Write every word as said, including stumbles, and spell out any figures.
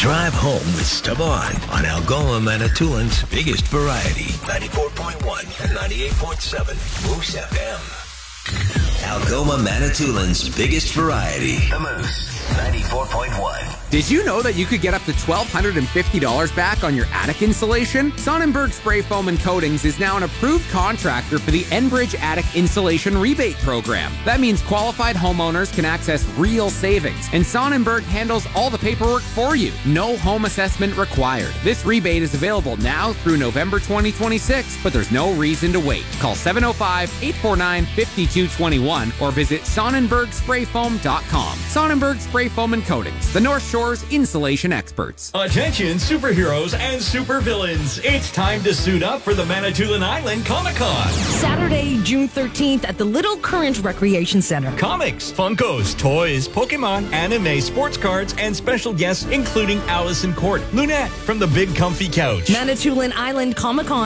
Drive home with Esteban on Algoma Manitoulин's biggest variety. ninety-four point one and ninety-eight point seven Moose F M. Algoma Manitoulин's biggest variety. The Moose, ninety-four point one. Did you know that you could get up to twelve fifty dollars back on your attic insulation? Sonnenberg Spray Foam and Coatings is now an approved contractor for the Enbridge Attic Insulation Rebate Program. That means qualified homeowners can access real savings, and Sonnenberg handles all the paperwork for you. No home assessment required. This rebate is available now through November twenty twenty-six, but there's no reason to wait. Call seven oh five, eight four nine, five two two one or visit sonnenberg spray foam dot com. Sonnenberg Spray Foam and Coatings, the North Shore's insulation experts. Attention superheroes and supervillains. It's time to suit up for the Manitoulin Island Comic-Con. Saturday, June thirteenth at the Little Current Recreation Center. Comics, Funkos, toys, Pokemon, anime, sports cards, and special guests including Allison Court, Lunette from the Big Comfy Couch. Manitoulin Island Comic-Con